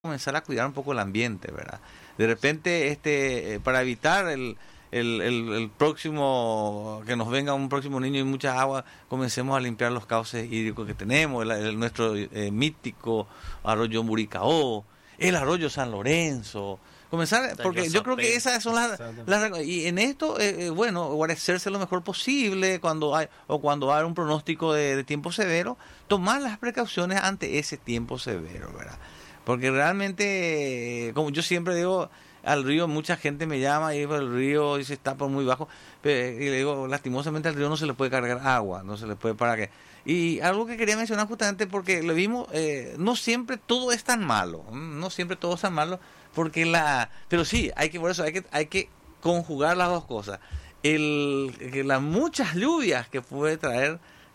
comenzar a cuidar un poco el ambiente, ¿verdad? De repente, para evitar el próximo, que nos venga un próximo niño y mucha agua, comencemos a limpiar los cauces hídricos que tenemos, nuestro mítico arroyo Muricaó, el arroyo San Lorenzo, comenzar, porque yo creo que esas son y en esto, bueno, guarecerse lo mejor posible cuando hay un pronóstico de tiempo severo, tomar las precauciones ante ese tiempo severo, ¿verdad? Porque realmente, como yo siempre digo, al río mucha gente me llama y el río dice está por muy bajo, y le digo, lastimosamente al río no se le puede cargar agua, no se le puede para qué. Y algo que quería mencionar justamente porque lo vimos, no siempre todo es tan malo, porque pero sí, por eso hay que conjugar las dos cosas. Que las muchas lluvias que puede traer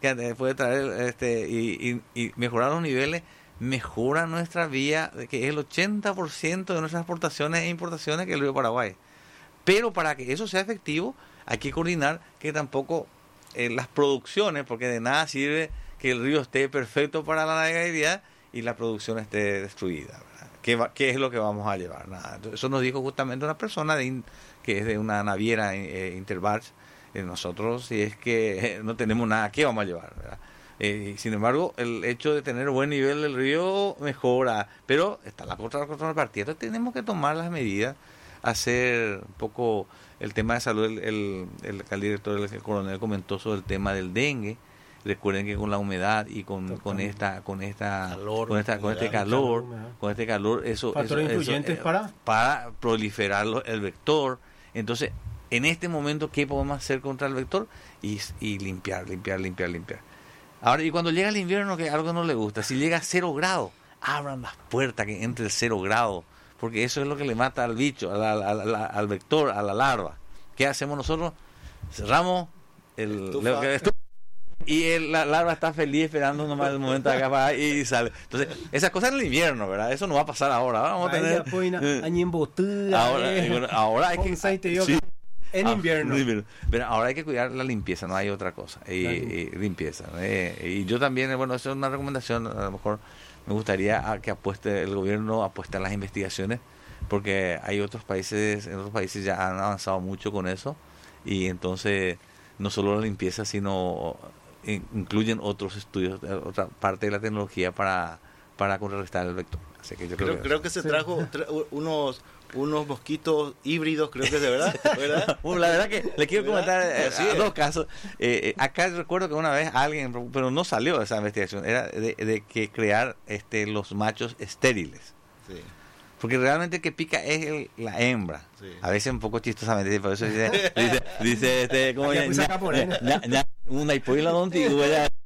y mejorar los niveles, mejora nuestra vía, que es el 80% de nuestras exportaciones e importaciones que el río Paraguay. Pero para que eso sea efectivo, hay que coordinar que tampoco las producciones, porque de nada sirve que el río esté perfecto para la navegabilidad y la producción esté destruida, ¿verdad? ¿Qué es lo que vamos a llevar? Nada. Entonces, eso nos dijo justamente una persona que es de una naviera Interbarge. Nosotros, si es que no tenemos nada, ¿qué vamos a llevar, verdad? Sin embargo, el hecho de tener buen nivel del río mejora, pero está la contrapartida. Entonces tenemos que tomar las medidas, hacer un poco el tema de salud. El director, el coronel comentó sobre el tema del dengue. Recuerden que con la humedad y con este calor, eso factores influyentes para proliferar el vector. Entonces, en este momento, ¿qué podemos hacer contra el vector? Y limpiar. Ahora, y cuando llega el invierno, que algo no le gusta, si llega a 0 grados, abran las puertas que entre el 0 grados, porque eso es lo que le mata al bicho, al vector, a la larva. ¿Qué hacemos nosotros? Cerramos y la larva está feliz esperando nomás el momento de acá y sale. Entonces, esas cosas en el invierno, ¿verdad? Eso no va a pasar ahora. Vamos a tener... Ahora hay que... Sí. En invierno. Pero ahora hay que cuidar la limpieza, no hay otra cosa. Limpieza. Y yo también, bueno, eso es una recomendación. A lo mejor me gustaría que el gobierno apueste a las investigaciones, porque hay en otros países ya han avanzado mucho con eso. Y entonces, no solo la limpieza, sino incluyen otros estudios, otra parte de la tecnología para contrarrestar el vector. Así que yo creo que se trajo unos mosquitos híbridos, creo que es de verdad. Bueno, la verdad que le quiero comentar dos casos. Acá recuerdo que una vez alguien, pero no salió de esa investigación, era de que crear los machos estériles. Sí. Porque realmente el que pica es la hembra. Sí. A veces un poco chistosamente, por eso dice ¿cómo una hipoila donde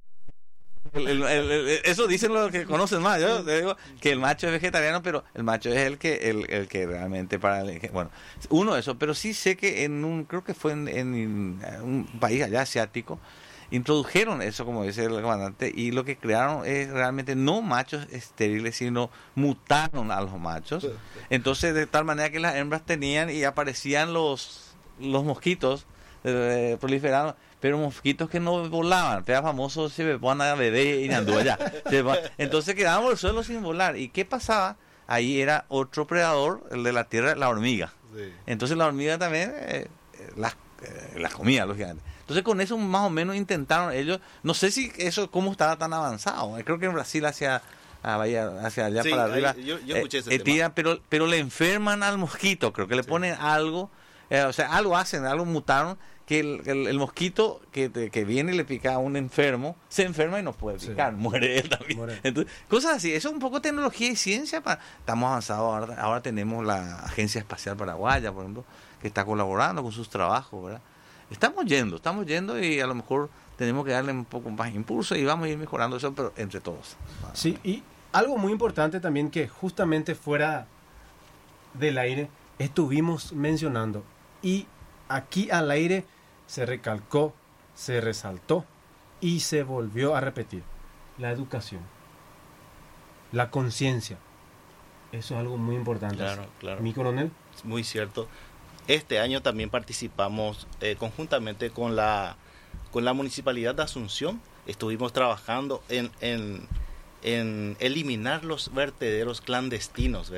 eso dicen los que conocen más. Yo te digo que el macho es vegetariano, pero el macho es el que realmente uno eso, pero sí sé que creo que fue en un país allá asiático, introdujeron eso, como dice el comandante, y lo que crearon es realmente no machos estériles, sino mutaron a los machos. Entonces, de tal manera que las hembras tenían y aparecían los mosquitos proliferados, pero mosquitos que no volaban. Era famoso, se me ponen a bebé y andó allá. Entonces quedaban por el suelo sin volar. ¿Y qué pasaba? Ahí era otro predador, el de la tierra, la hormiga. Sí. Entonces la hormiga también las comía, lógicamente. Entonces con eso más o menos intentaron ellos, no sé si eso cómo estaba tan avanzado. Creo que en Brasil hacia allá para arriba. Yo escuché ese tema. Pero le enferman al mosquito, creo que le ponen algo, algo hacen, algo mutaron, que el mosquito que viene y le pica a un enfermo, se enferma y no puede picar, muere él también. Entonces, cosas así, eso es un poco tecnología y ciencia. Estamos avanzados, ahora tenemos la Agencia Espacial Paraguaya, por ejemplo, que está colaborando con sus trabajos, ¿verdad? Estamos yendo y a lo mejor tenemos que darle un poco más impulso y vamos a ir mejorando eso, pero entre todos. Sí, y algo muy importante también que justamente fuera del aire estuvimos mencionando, y aquí al aire se recalcó, se resaltó y se volvió a repetir: la educación, la conciencia. Eso es algo muy importante. Claro. Mi coronel. Muy cierto. Este año también participamos conjuntamente con la Municipalidad de Asunción. Estuvimos trabajando en en eliminar los vertederos clandestinos,